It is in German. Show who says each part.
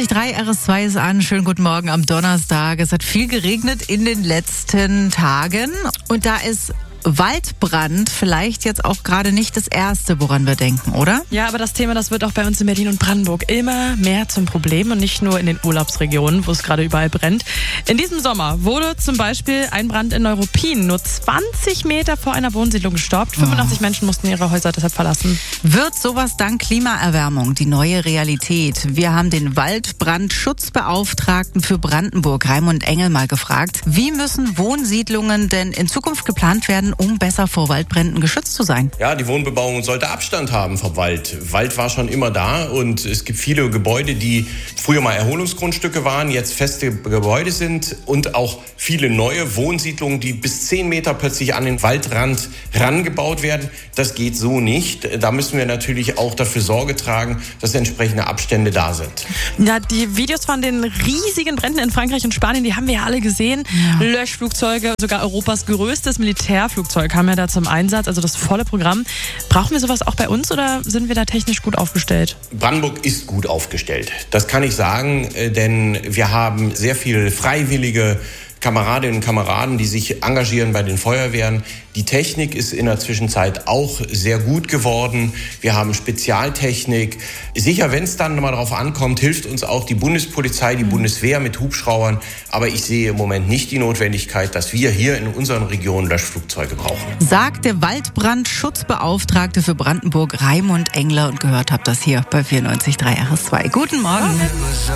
Speaker 1: 94.3 RS2 ist an. Schönen guten Morgen am Donnerstag. Es hat viel geregnet in den letzten Tagen. Und da ist Waldbrand vielleicht jetzt auch gerade nicht das Erste, woran wir denken, oder?
Speaker 2: Ja, aber das Thema, das wird auch bei uns in Berlin und Brandenburg immer mehr zum Problem und nicht nur in den Urlaubsregionen, wo es gerade überall brennt. In diesem Sommer wurde zum Beispiel ein Brand in Neuruppin nur 20 Meter vor einer Wohnsiedlung gestoppt. 85 Menschen mussten ihre Häuser deshalb verlassen.
Speaker 1: Wird sowas dank Klimaerwärmung die neue Realität? Wir haben den Waldbrandschutzbeauftragten für Brandenburg, Raimund Engel, mal gefragt, wie müssen Wohnsiedlungen denn in Zukunft geplant werden, um besser vor Waldbränden geschützt zu sein?
Speaker 3: Ja, die Wohnbebauung sollte Abstand haben vom Wald. Wald war schon immer da und es gibt viele Gebäude, die früher mal Erholungsgrundstücke waren, jetzt feste Gebäude sind und auch viele neue Wohnsiedlungen, die bis 10 Meter plötzlich an den Waldrand rangebaut werden. Das geht so nicht. Da müssen wir natürlich auch dafür Sorge tragen, dass entsprechende Abstände da sind.
Speaker 2: Ja, die Videos von den riesigen Bränden in Frankreich und Spanien, die haben wir ja alle gesehen. Ja. Löschflugzeuge, sogar Europas größtes Militärflugzeug kam ja da zum Einsatz, also das volle Programm. Brauchen wir sowas auch bei uns oder sind wir da technisch gut aufgestellt?
Speaker 3: Brandenburg ist gut aufgestellt. Das kann ich sagen, denn wir haben sehr viele freiwillige Kameradinnen und Kameraden, die sich engagieren bei den Feuerwehren. Die Technik ist in der Zwischenzeit auch sehr gut geworden. Wir haben Spezialtechnik. Sicher, wenn es dann mal darauf ankommt, hilft uns auch die Bundespolizei, die Bundeswehr mit Hubschraubern. Aber ich sehe im Moment nicht die Notwendigkeit, dass wir hier in unseren Regionen Löschflugzeuge brauchen.
Speaker 1: Sagt der Waldbrandschutzbeauftragte für Brandenburg, Raimund Engler. Und gehört habt das hier bei 94.3 RS2. Guten Morgen.